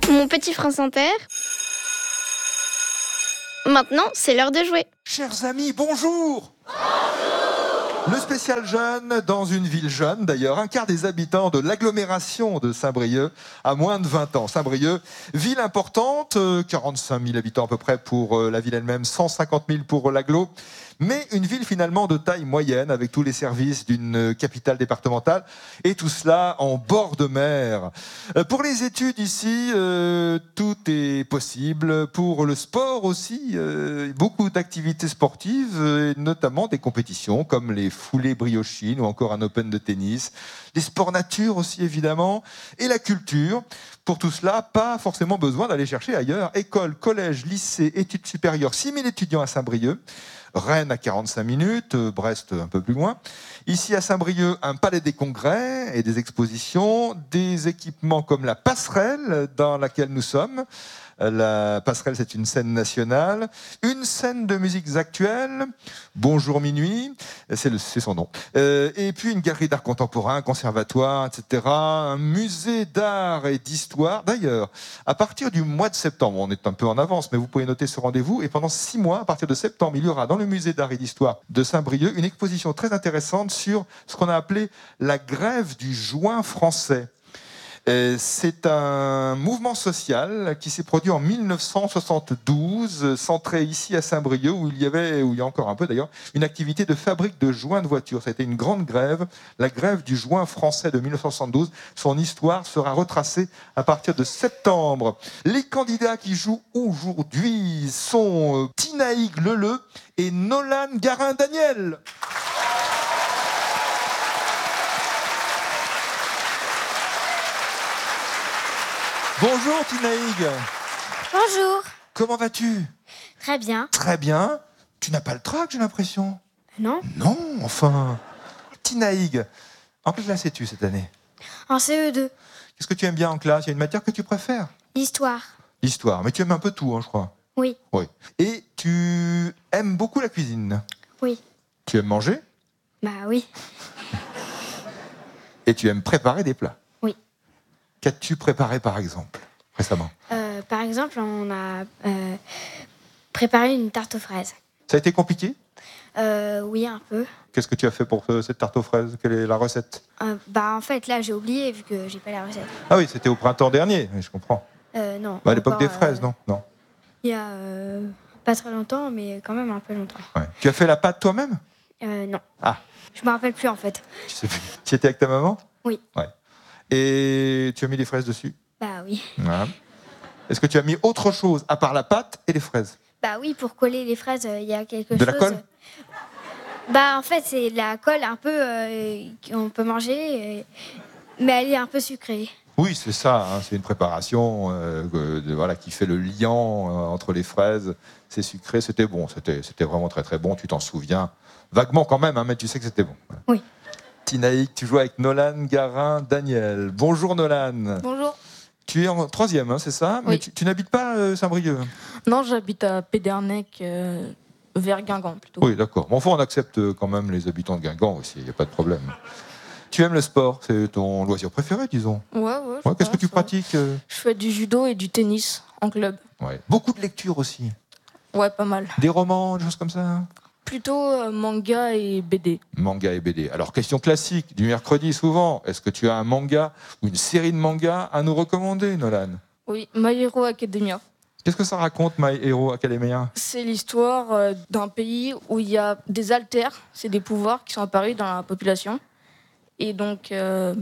Mon petit France Inter. Maintenant, c'est l'heure de jouer. Chers amis, bonjour. Le spécial jeune dans une ville jeune, d'ailleurs, un quart des habitants de l'agglomération de Saint-Brieuc a moins de 20 ans. Saint-Brieuc, ville importante, 45 000 habitants à peu près pour la ville elle-même, 150 000 pour l'agglo, mais une ville finalement de taille moyenne avec tous les services d'une capitale départementale et tout cela en bord de mer. Pour les études ici, tout est possible. Pour le sport aussi, beaucoup d'activités sportives, et notamment des compétitions comme les foulées briochines ou encore un open de tennis. Les sports nature aussi évidemment et la culture. Pour tout cela, pas forcément besoin d'aller chercher ailleurs. École, collège, lycée, études supérieures, 6 000 étudiants à Saint-Brieuc. Rennes à 45 minutes, Brest un peu plus loin. Ici à Saint-Brieuc, un palais des congrès et des expositions, des équipements comme la passerelle dans laquelle nous sommes. La passerelle, c'est une scène nationale, une scène de musiques actuelles, Bonjour Minuit, c'est son nom, et puis une galerie d'art contemporain, un conservatoire, etc., un musée d'art et d'histoire. D'ailleurs, à partir du mois de septembre, on est un peu en avance, mais vous pouvez noter ce rendez-vous, et pendant 6 mois, à partir de septembre, il y aura dans le musée d'art et d'histoire de Saint-Brieuc une exposition très intéressante sur ce qu'on a appelé la grève du juin français. C'est un mouvement social qui s'est produit en 1972, centré ici à Saint-Brieuc, où il y a encore un peu d'ailleurs, une activité de fabrique de joints de voitures. Ça a été une grande grève, la grève du juin français de 1972. Son histoire sera retracée à partir de septembre. Les candidats qui jouent aujourd'hui sont Tinaïg Leleu et Nolan Garin-Daniel. Bonjour Tinaïg. Bonjour. Comment vas-tu? Très bien. Très bien. Tu n'as pas le trac, j'ai l'impression. Non? Non, enfin. Tinaïg, en quelle classe es-tu cette année? En CE2. Qu'est-ce que tu aimes bien en classe? Il y a une matière que tu préfères? L'histoire. L'histoire, mais tu aimes un peu tout, hein, je crois. Oui. Oui. Et tu aimes beaucoup la cuisine? Oui. Tu aimes manger? Bah oui. Et tu aimes préparer des plats? Oui. Qu'as-tu préparé par exemple, récemment? Par exemple, on a préparé une tarte aux fraises. Ça a été compliqué? Oui, un peu. Qu'est-ce que tu as fait pour cette tarte aux fraises? Quelle est la recette? En fait, là, j'ai oublié vu que j'ai pas la recette. Ah oui, c'était au printemps dernier, oui, je comprends. Non. À l'époque encore, des fraises, non? Non. Il y a pas très longtemps, mais quand même un peu longtemps. Ouais. Tu as fait la pâte toi-même? Non. Ah. Je me rappelle plus en fait. Tu étais avec ta maman? Oui. Ouais. Et tu as mis les fraises dessus? Bah oui. Ouais. Est-ce que tu as mis autre chose à part la pâte et les fraises? Bah oui, pour coller les fraises, il y a quelque chose. De la colle? Bah en fait, c'est de la colle un peu qu'on peut manger, mais elle est un peu sucrée. Oui, c'est ça. Hein, c'est une préparation voilà, qui fait le lien entre les fraises. C'est sucré, c'était bon. C'était vraiment très très bon. Tu t'en souviens vaguement quand même, hein, mais tu sais que c'était bon. Oui. Tinaïg, tu joues avec Nolan Garin-Daniel. Bonjour Nolan. Bonjour. Tu es en troisième, hein, c'est ça? Oui. Mais tu n'habites pas Saint-Brieuc? Non, j'habite à Pédernec, vers Guingamp plutôt. Oui, d'accord. Bon, enfin, on accepte quand même les habitants de Guingamp aussi, il n'y a pas de problème. Tu aimes le sport? C'est ton loisir préféré, disons? Ouais. Qu'est-ce que tu pratiques? Je fais du judo et du tennis en club. Ouais. Beaucoup de lectures aussi. Ouais, pas mal. Des romans, des choses comme ça? Plutôt manga et BD. Manga et BD. Alors, question classique du mercredi souvent. Est-ce que tu as un manga ou une série de mangas à nous recommander, Nolan? Oui, My Hero Academia. Qu'est-ce que ça raconte, My Hero Academia? C'est l'histoire d'un pays où il y a des alters, c'est des pouvoirs qui sont apparus dans la population. Et donc,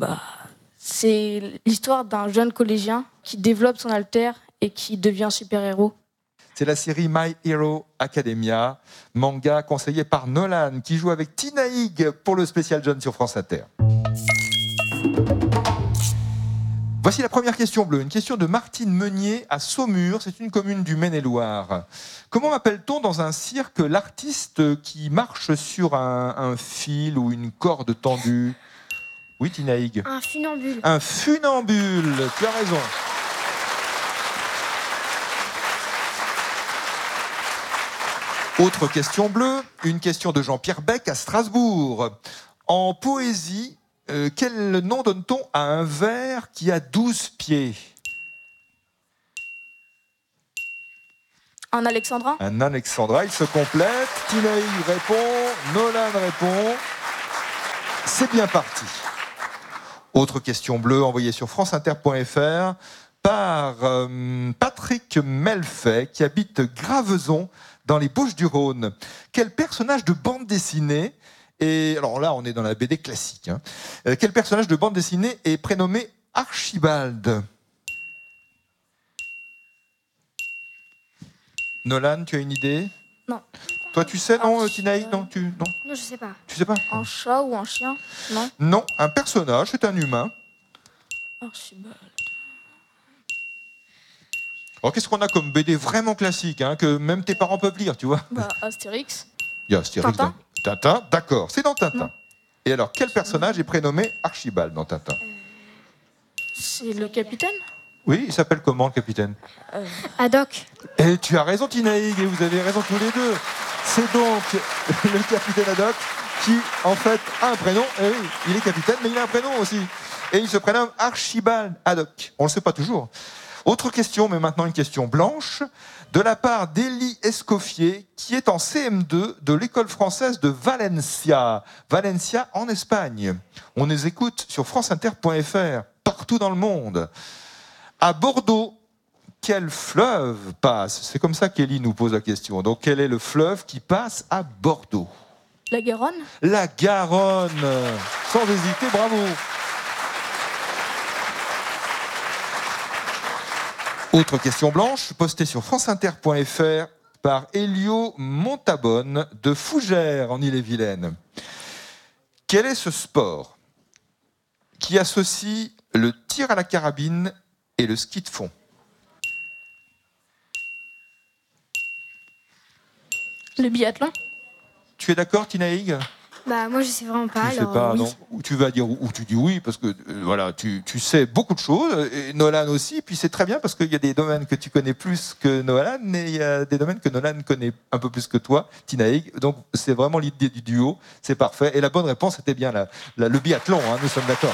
c'est l'histoire d'un jeune collégien qui développe son alter et qui devient super-héros. C'est la série My Hero Academia, manga conseillé par Nolan, qui joue avec Tinaïg pour le spécial Jeune sur France Inter. Voici la première question bleue, une question de Martine Meunier à Saumur, c'est une commune du Maine-et-Loire. Comment appelle-t-on dans un cirque l'artiste qui marche sur un fil ou une corde tendue? Oui, Tinaïg. Un funambule. Un funambule, tu as raison. Autre question bleue, une question de Jean-Pierre Beck à Strasbourg. En poésie, quel nom donne-t-on à un vers qui a 12 pieds? Un alexandrin. Un alexandrin, il se complète. Tinaï répond, Nolan répond. C'est bien parti. Autre question bleue envoyée sur franceinter.fr par Patrick Melfait, qui habite Graveson, dans les Bouches-du-Rhône. Quel personnage de bande dessinée alors là, on est dans la BD classique. Quel personnage de bande dessinée est prénommé Archibald? Nolan, tu as une idée? Non. Toi, tu sais, non, Tinaï? Non, non, Non, je sais pas. tu sais pas? Un chat ou un chien? Non. Non, un personnage, c'est un humain. Archibald. Alors, qu'est-ce qu'on a comme BD vraiment classique, que même tes parents peuvent lire, tu vois? Astérix. Il y a Astérix. Tintin. Tintin, d'accord, c'est dans Tintin. Non. Et alors, quel personnage est prénommé Archibald dans Tintin? C'est le capitaine? Oui, il s'appelle comment, le capitaine? Haddock. Et tu as raison, Tinaïg, et vous avez raison tous les deux. C'est donc le capitaine Haddock qui, en fait, a un prénom. Et oui, il est capitaine, mais il a un prénom aussi. Et il se prénomme Archibald Haddock. On ne le sait pas toujours. Autre question, mais maintenant une question blanche, de la part d'Élie Escoffier, qui est en CM2 de l'école française de Valencia. Valencia, en Espagne. On les écoute sur franceinter.fr, partout dans le monde. À Bordeaux, quel fleuve passe? C'est comme ça qu'Élie nous pose la question. Donc, quel est le fleuve qui passe à Bordeaux? La Garonne? La Garonne. Sans hésiter, bravo. Autre question blanche, postée sur franceinter.fr par Elio Montabonne de Fougères, en Ille-et-Vilaine. Quel est ce sport qui associe le tir à la carabine et le ski de fond? Le biathlon? Tu es d'accord, Tinaïg? Bah, moi, je sais vraiment pas. Tu sais Alors, pas, oui. non. Ou tu vas dire, ou tu dis oui, parce que voilà, tu sais beaucoup de choses, et Nolan aussi, puis c'est très bien, parce qu'il y a des domaines que tu connais plus que Nolan, et il y a des domaines que Nolan connaît un peu plus que toi, Tinaïg, donc c'est vraiment l'idée du duo, c'est parfait, et la bonne réponse était bien le biathlon, nous sommes d'accord.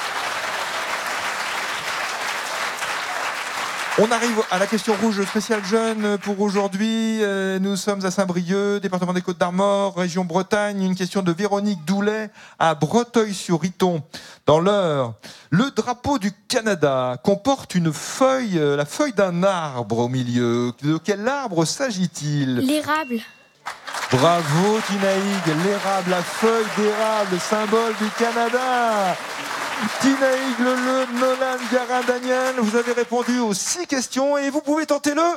On arrive à la question rouge spéciale jeune pour aujourd'hui. Nous sommes à Saint-Brieuc, département des Côtes-d'Armor, région Bretagne. Une question de Véronique Doulet à Breteuil-sur-Iton, dans l'Eure. Le drapeau du Canada comporte une feuille, la feuille d'un arbre au milieu. De quel arbre s'agit-il? L'érable. Bravo Tinaïg, l'érable, la feuille d'érable, symbole du Canada. Tinaïg, Leleu, Nolan, Garin, Daniel, vous avez répondu aux 6 questions et vous pouvez tenter le...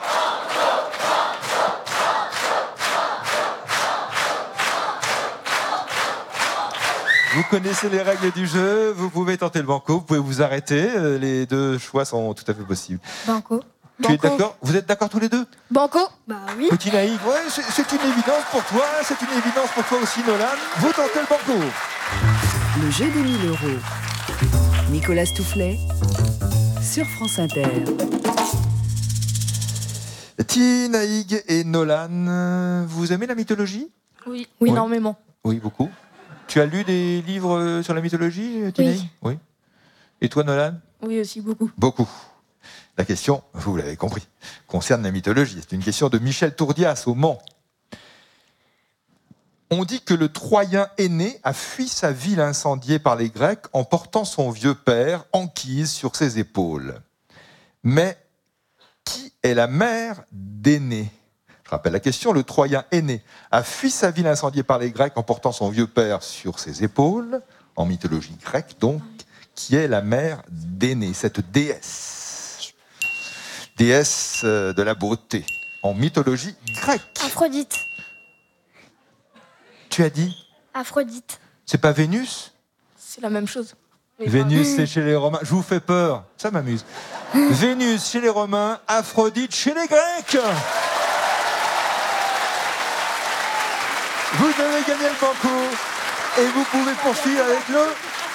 Vous connaissez les règles du jeu, vous pouvez tenter le banco, vous pouvez vous arrêter, les deux choix sont tout à fait possibles. Banco. Tu es d'accord? Vous êtes d'accord tous les deux? Banco? Bah oui. Tinaïg, ouais, c'est une évidence pour toi, c'est une évidence pour toi aussi Nolan, vous tentez le banco. Le jeu des 1000 euros. Nicolas Toufflet sur France Inter. Tinaïg et Nolan, vous aimez la mythologie? Oui, Oui. énormément. Oui, beaucoup. Tu as lu des livres sur la mythologie, Tinaïg? Oui. Et toi, Nolan? Oui, aussi beaucoup. Beaucoup. La question, vous l'avez compris, concerne la mythologie. C'est une question de Michel Tourdias au Mans. On dit que le Troyen aîné a fui sa ville incendiée par les Grecs en portant son vieux père, Anchise, sur ses épaules. Mais qui est la mère d'Énée? Je rappelle la question, le Troyen aîné a fui sa ville incendiée par les Grecs en portant son vieux père sur ses épaules, en mythologie grecque donc, qui est la mère d'Énée, cette déesse de la beauté, en mythologie grecque. Aphrodite. Tu as dit? Aphrodite. C'est pas Vénus? C'est la même chose. Mais Vénus, c'est chez les Romains. Je vous fais peur, ça m'amuse. Vénus chez les Romains, Aphrodite chez les Grecs. Vous avez gagné le banco et vous pouvez poursuivre avec le...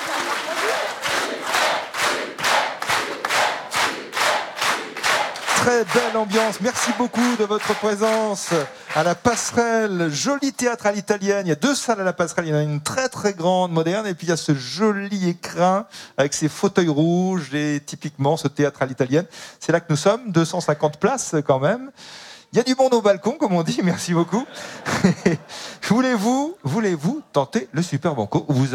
Très belle ambiance. Merci beaucoup de votre présence à la Passerelle. Joli théâtre à l'italienne. Il y a 2 salles à la Passerelle. Il y en a une très très grande, moderne. Et puis il y a ce joli écrin avec ses fauteuils rouges et typiquement ce théâtre à l'italienne. C'est là que nous sommes. 250 places quand même. Il y a du monde au balcon, comme on dit, merci beaucoup. Voulez-vous tenter le Super Banco? Vous